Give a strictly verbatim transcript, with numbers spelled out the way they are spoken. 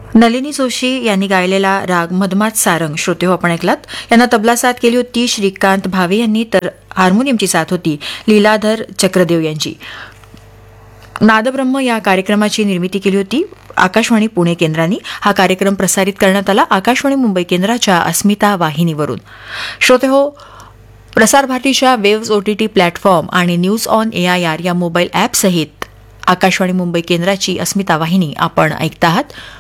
नलिनी जोशी यांनी गायलेला राग मधमात सारंग श्रोते हो आपण ऐकलात. यांना तबला साथ केली होती श्रीकांत भावे यांनी, तर हार्मोनियमची साथ होती लीलाधर चक्रदेव यांची. नादब्रह्म या कार्यक्रमाची निर्मिती केली होती आकाशवाणी पुणे केंद्राने. हा कार्यक्रम प्रसारित करण्यात आला आकाशवाणी मुंबई केंद्राच्या अस्मिता वाहिनीवरून. श्रोते हो, प्रसार भारतीच्या वेव्स ओटीटी प्लॅटफॉर्म आणि न्यूज ऑन एआयआर या मोबाईल ॲपसहित आकाशवाणी मुंबई केंद्राची अस्मिता वाहिनी आपण ऐकता आहात.